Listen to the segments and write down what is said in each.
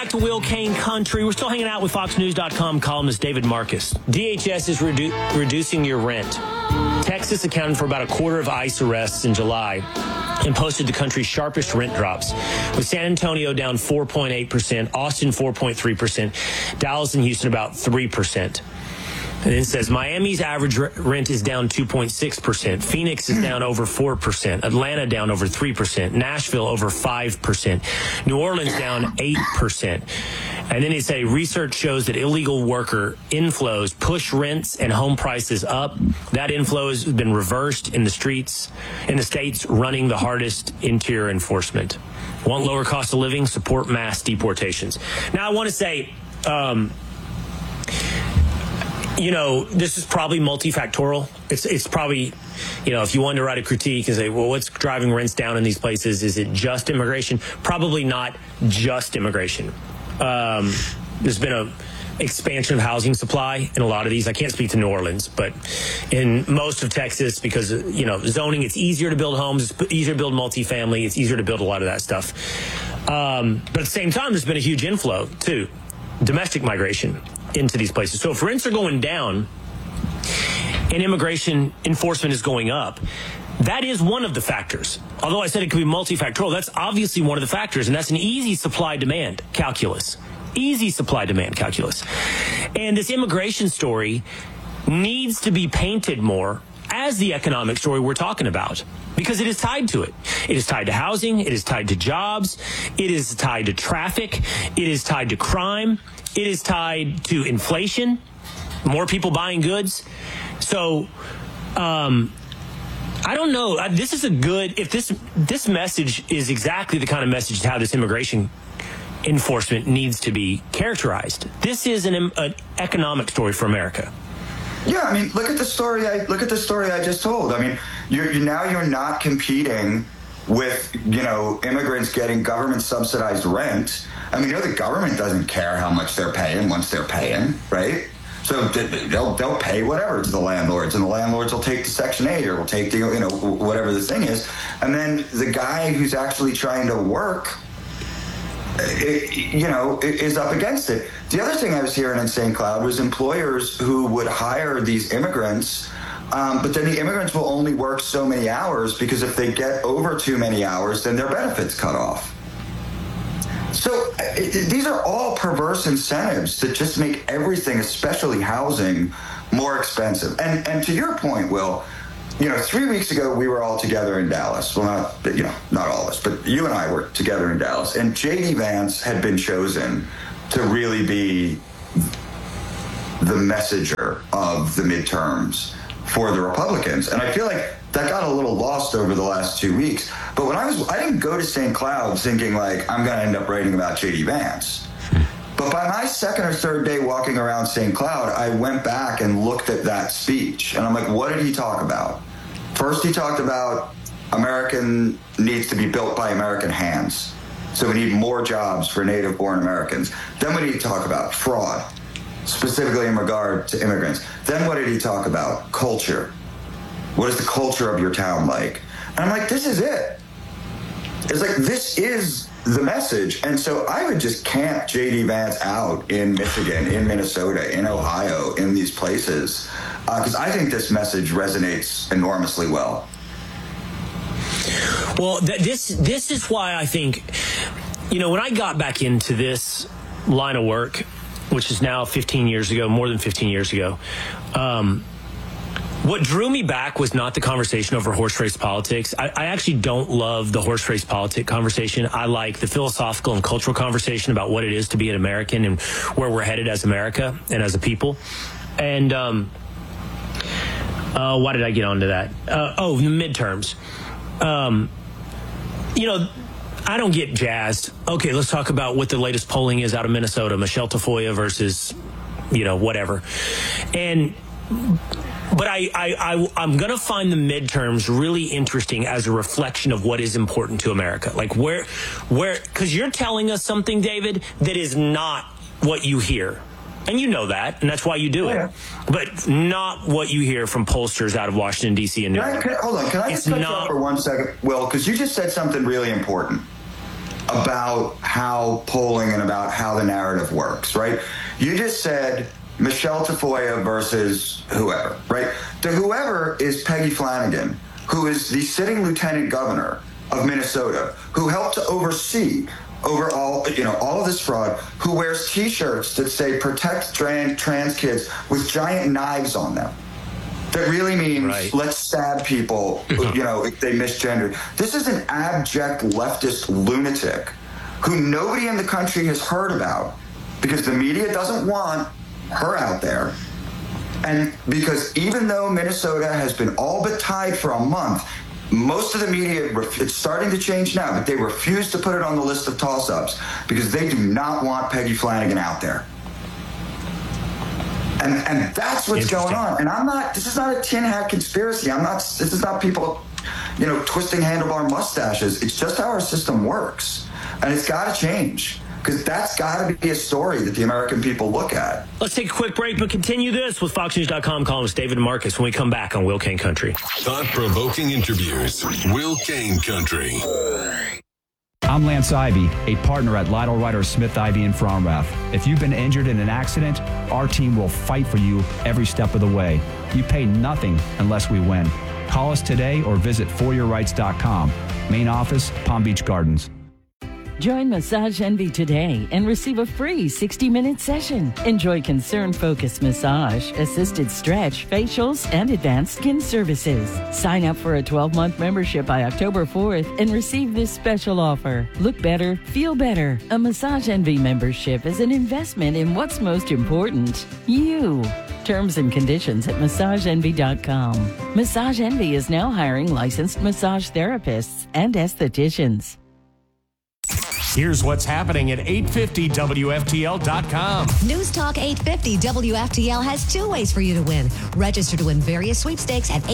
to Will Kane Country. We're still hanging out with FoxNews.com columnist David Marcus. DHS is reducing your rent. Texas accounted for about a quarter of ICE arrests in July and posted the country's sharpest rent drops, with San Antonio down 4.8%, Austin 4.3%, Dallas and Houston about 3%. And it says Miami's average rent is down 2.6%. Phoenix is down over 4%. Atlanta down over 3%. Nashville over 5%. New Orleans down 8%. And then they say research shows that illegal worker inflows push rents and home prices up. That inflow has been reversed in the states running the hardest interior enforcement. Want lower cost of living? Support mass deportations. Now, I want to say, this is probably multifactorial. It's probably, if you wanted to write a critique and say, well, what's driving rents down in these places? Is it just immigration? Probably not just immigration. There's been a expansion of housing supply in a lot of these. I can't speak to New Orleans, but in most of Texas, because, zoning, it's easier to build homes, it's easier to build multifamily, it's easier to build a lot of that stuff. But at the same time, there's been a huge inflow, too. Domestic migration into these places. So if rents are going down and immigration enforcement is going up, that is one of the factors. Although I said it could be multifactorial, that's obviously one of the factors, and that's an easy supply-demand calculus. Easy supply-demand calculus. And this immigration story needs to be painted more as the economic story we're talking about, because it is tied to it. It is tied to housing. It is tied to jobs. It is tied to traffic. It is tied to crime. It is tied to inflation, more people buying goods. So, I don't know. This is if this message is exactly the kind of message how this immigration enforcement needs to be characterized. This is an economic story for America. Yeah, I mean, look at the story I just told. I mean, you're not competing with, immigrants getting government subsidized rent. I mean, the government doesn't care how much they're paying once they're paying, right? So they'll pay whatever to the landlords, and the landlords will take the Section 8 or will take the, whatever the thing is. And then the guy who's actually trying to work, is up against it. The other thing I was hearing in St. Cloud was employers who would hire these immigrants, but then the immigrants will only work so many hours, because if they get over too many hours, then their benefits cut off. So these are all perverse incentives that just make everything, especially housing, more expensive. And to your point, Will, 3 weeks ago we were all together in Dallas. Well, not all of us, but you and I were together in Dallas. And J.D. Vance had been chosen to really be the messenger of the midterms for the Republicans. And I feel like that got a little lost over the last 2 weeks. But when I didn't go to St. Cloud thinking like I'm going to end up writing about J.D. Vance. But by my second or third day walking around St. Cloud, I went back and looked at that speech. And I'm like, what did he talk about? First, he talked about American needs to be built by American hands. So we need more jobs for native-born Americans. Then what did he talk about? Fraud, specifically in regard to immigrants. Then what did he talk about? Culture. What is the culture of your town like? And I'm like, this is it. It's like, this is the message. And so I would just camp J.D. Vance out in Michigan, in Minnesota, in Ohio, in these places, because I think this message resonates enormously well. Well, this is why I think, when I got back into this line of work, which is now 15 years ago, more than 15 years ago, what drew me back was not the conversation over horse race politics. I actually don't love the horse race politic conversation. I like the philosophical and cultural conversation about what it is to be an American and where we're headed as America and as a people. And why did I get onto that? The midterms. I don't get jazzed. Okay, let's talk about what the latest polling is out of Minnesota. Michelle Tafoya versus, whatever. But I'm going to find the midterms really interesting as a reflection of what is important to America. Like where, because you're telling us something, David, that is not what you hear. And you know that, and that's why you do it. But not what you hear from pollsters out of Washington, D.C. and New York. Hold on. Can I just cut you off for 1 second, Will? Because you just said something really important. about how polling and about how the narrative works, right? You just said Michelle Tafoya versus whoever, right? The whoever is Peggy Flanagan, who is the sitting lieutenant governor of Minnesota, who helped to oversee over all of this fraud, who wears T-shirts that say "Protect trans kids" with giant knives on them. That really means let's stab people, if they misgendered. This is an abject leftist lunatic who nobody in the country has heard about because the media doesn't want her out there. And because even though Minnesota has been all but tied for a month, most of the media, it's starting to change now, but they refuse to put it on the list of toss-ups because they do not want Peggy Flanagan out there. And that's what's going on. And this is not a tin hat conspiracy. This is not people, twisting handlebar mustaches. It's just how our system works. And it's got to change because that's got to be a story that the American people look at. Let's take a quick break, but continue this with FoxNews.com columnist David Marcus when we come back on Will Cain Country. Thought-provoking interviews. Will Cain Country. I'm Lance Ivey, a partner at Lytle Ryder Smith Ivey in Fromrath. If you've been injured in an accident, our team will fight for you every step of the way. You pay nothing unless we win. Call us today or visit foryourrights.com. Main office, Palm Beach Gardens. Join Massage Envy today and receive a free 60-minute session. Enjoy concern-focused massage, assisted stretch, facials, and advanced skin services. Sign up for a 12-month membership by October 4th and receive this special offer. Look better, feel better. A Massage Envy membership is an investment in what's most important, you. Terms and conditions at massageenvy.com. Massage Envy is now hiring licensed massage therapists and estheticians. Here's what's happening at 850WFTL.com. News Talk 850 WFTL has two ways for you to win. Register to win various sweepstakes at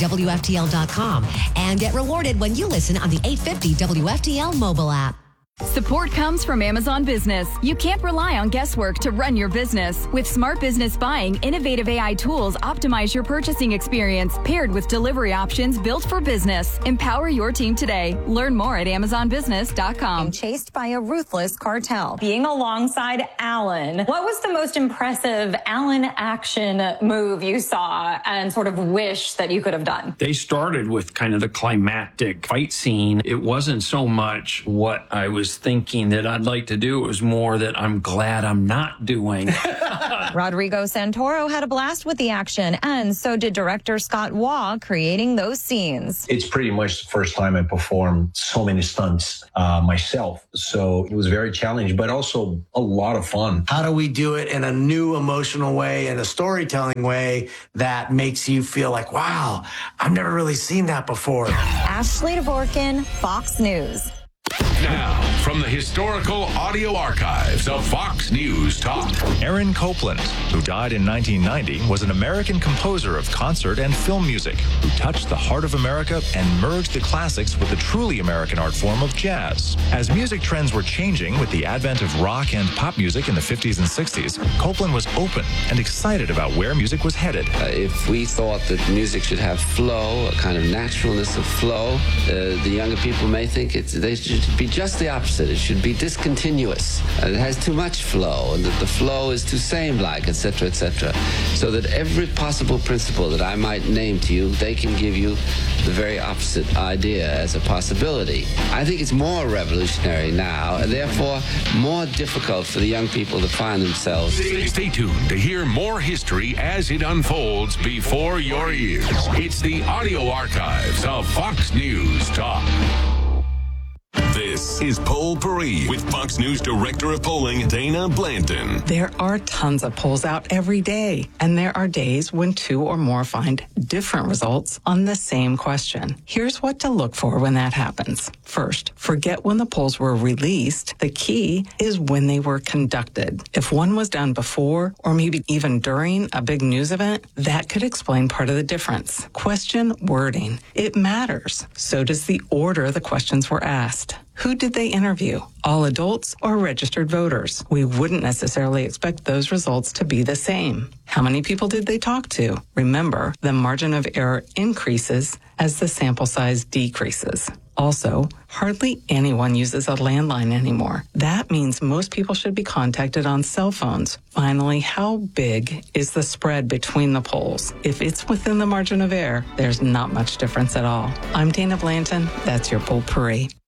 850WFTL.com and get rewarded when you listen on the 850 WFTL mobile app. Support comes from Amazon Business. You can't rely on guesswork to run your business. With Smart Business Buying, innovative AI tools optimize your purchasing experience, paired with delivery options built for business. Empower your team today. Learn more at AmazonBusiness.com. Chased by a ruthless cartel. Being alongside Alan, what was the most impressive Alan action move you saw and sort of wish that you could have done? They started with kind of the climactic fight scene. It wasn't so much what I was thinking that I'd like to do. It was more that I'm glad I'm not doing. Rodrigo Santoro had a blast with the action, and so did director Scott Waugh, creating those scenes. It's pretty much the first time I performed so many stunts myself, so it was very challenging, but also a lot of fun. How do we do it in a new emotional way and a storytelling way that makes you feel like, wow, I've never really seen that before? Ashley Dvorkin, Fox News. Now, from the historical audio archives of Fox News Talk. Aaron Copland, who died in 1990, was an American composer of concert and film music who touched the heart of America and merged the classics with the truly American art form of jazz. As music trends were changing with the advent of rock and pop music in the 50s and 60s, Copland was open and excited about where music was headed. If we thought that music should have flow, a kind of naturalness of flow, the younger people may think they should be just the opposite. It should be discontinuous. It has too much flow, and that the flow is too same-like, etc., etc. So that every possible principle that I might name to you, they can give you the very opposite idea as a possibility. I think it's more revolutionary now, and therefore more difficult for the young people to find themselves. Stay tuned to hear more history as it unfolds before your ears. It's the audio archives of Fox News Talk. This is Poll Paris with Fox News Director of Polling, Dana Blanton. There are tons of polls out every day, and there are days when two or more find different results on the same question. Here's what to look for when that happens. First, forget when the polls were released. The key is when they were conducted. If one was done before or maybe even during a big news event, that could explain part of the difference. Question wording. It matters. So does the order the questions were asked. Who did they interview? All adults or registered voters? We wouldn't necessarily expect those results to be the same. How many people did they talk to? Remember, the margin of error increases as the sample size decreases. Also, hardly anyone uses a landline anymore. That means most people should be contacted on cell phones. Finally, how big is the spread between the poles? If it's within the margin of error, there's not much difference at all. I'm Dana Blanton. That's your Potpourri.